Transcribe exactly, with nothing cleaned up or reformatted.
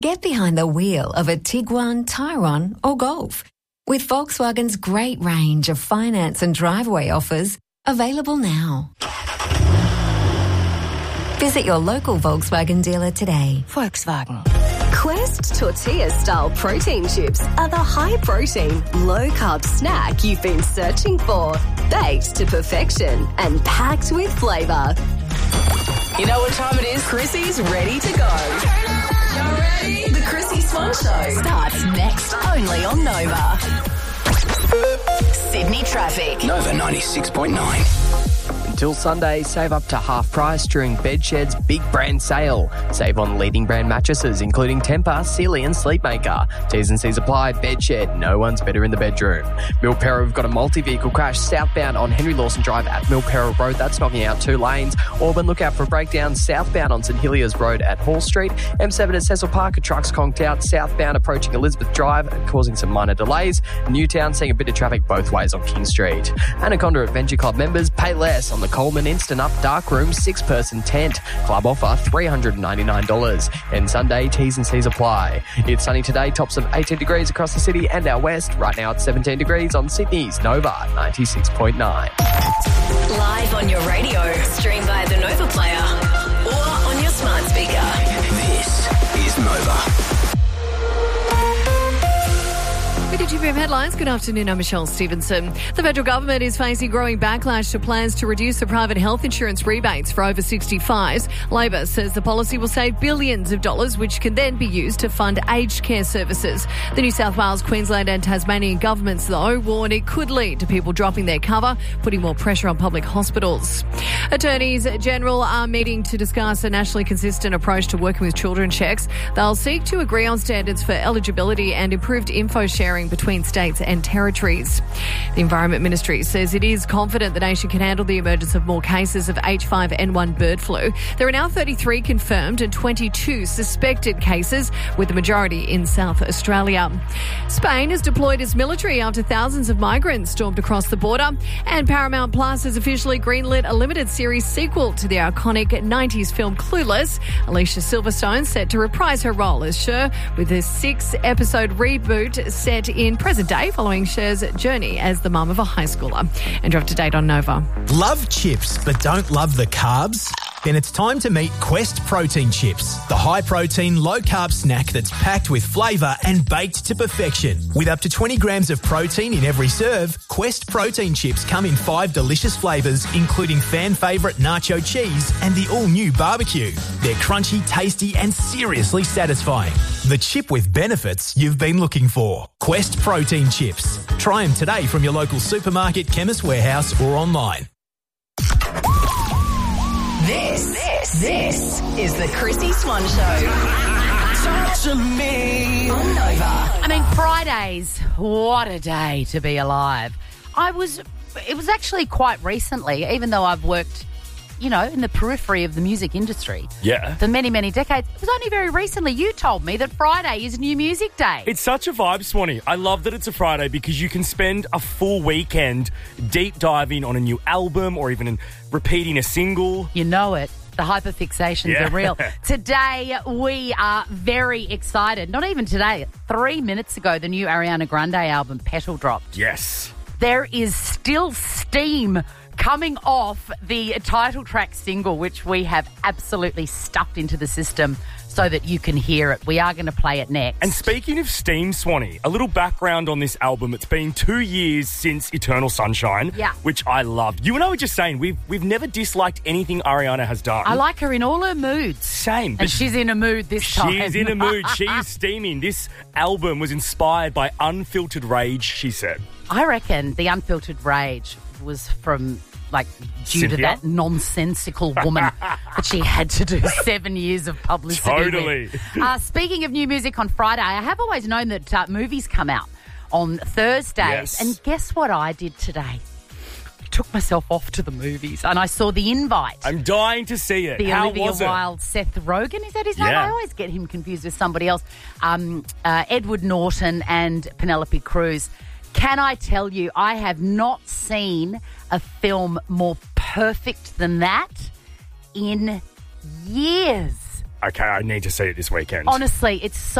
Get behind the wheel of a Tiguan, Tyron or Golf. With Volkswagen's great range of finance and driveway offers, available now. Visit your local Volkswagen dealer today. Volkswagen. Quest tortilla-style protein chips are the high-protein, low-carb snack you've been searching for. Baked to perfection and packed with flavour. You know what time it is? Chrissy's ready to go. You're ready? The Chrissy Swan Show starts next only on Nova. Sydney traffic. Nova ninety-six point nine. Until Sunday, save up to half price during Bedshed's big brand sale. Save on leading brand mattresses, including Tempur, Sealy and Sleepmaker. T's and C's apply. Bedshed, no one's better in the bedroom. Milperra have got a multi-vehicle crash southbound on Henry Lawson Drive at Milperra Road. That's knocking out two lanes. Auburn, look out for a breakdown southbound on St Heliers Road at Hall Street. M seven at Cecil Park, a truck's conked out southbound approaching Elizabeth Drive, causing some minor delays. Newtown seeing a bit of traffic both ways on King Street. Anaconda Adventure Club members pay less on the Coleman Instant Up Dark Room six-person tent. Club offer three hundred ninety-nine dollars. And Sunday, T's and C's apply. It's sunny today, tops of eighteen degrees across the city and our west. Right now it's seventeen degrees on Sydney's Nova ninety-six point nine. Live on your radio, stream via the Nova Player or on your smart speaker. This is Nova. With your G P M headlines, good afternoon, I'm Michelle Stevenson. The federal government is facing growing backlash to plans to reduce the private health insurance rebates for over sixty-fives. Labor says the policy will save billions of dollars, which can then be used to fund aged care services. The New South Wales, Queensland and Tasmanian governments, though, warn it could lead to people dropping their cover, putting more pressure on public hospitals. Attorneys General are meeting to discuss a nationally consistent approach to working with children checks. They'll seek to agree on standards for eligibility and improved info sharing between states and territories. The Environment Ministry says it is confident the nation can handle the emergence of more cases of H five N one bird flu. There are now thirty-three confirmed and twenty-two suspected cases, with the majority in South Australia. Spain has deployed its military after thousands of migrants stormed across the border, and Paramount Plus has officially greenlit a limited series sequel to the iconic nineties film Clueless. Alicia Silverstone set to reprise her role as Cher with a six-episode reboot set in present day following Cher's journey as the mum of a high schooler. And you're up to date on Nova. Love chips but don't love the carbs? Then it's time to meet Quest Protein Chips, the high-protein, low-carb snack that's packed with flavour and baked to perfection. With up to twenty grams of protein in every serve, Quest Protein Chips come in five delicious flavours, including fan favourite nacho cheese and the all-new barbecue. They're crunchy, tasty and seriously satisfying. The chip with benefits you've been looking for. Quest Protein Chips. Try them today from your local supermarket, Chemist Warehouse or online. This, this, this is the Chrissy Swan Show. Talk to me on Nova. I mean, Fridays, what a day to be alive. I was, it was actually quite recently, even though I've worked, you know, in the periphery of the music industry. Yeah. For many, many decades. It was only very recently you told me that Friday is New Music Day. It's such a vibe, Swanee. I love that it's a Friday because you can spend a full weekend deep diving on a new album or even in repeating a single. You know it. The hyperfixations Yeah. are real. Today, we are very excited. Not even today. Three minutes ago, the new Ariana Grande album, Petal, dropped. Yes. There is still steam coming off the title track single, which we have absolutely stuffed into the system so that you can hear it. We are going to play it next. And speaking of steam, Swanee, a little background on this album. It's been two years since Eternal Sunshine, Yeah. which I loved. You and I were just saying, we've we've never disliked anything Ariana has done. I like her in all her moods. Same. And she's in a mood this time. She's in a mood. She's steaming. This album was inspired by unfiltered rage, she said. I reckon the unfiltered rage was from, like, due Cynthia? to that nonsensical woman that she had to do seven years of publicity Totally. with. Uh, speaking of new music on Friday, I have always known that uh, movies come out on Thursdays. Yes. And guess what I did today? I took myself off to the movies and I saw The Invite. I'm dying to see it. The How Olivia was it? Wilde, Seth Rogen, is that his name? Yeah. I always get him confused with somebody else. Um, uh, Edward Norton and Penelope Cruz. Can I tell you, I have not seen a film more perfect than that in years. okay, I need to see it this weekend. Honestly, it's so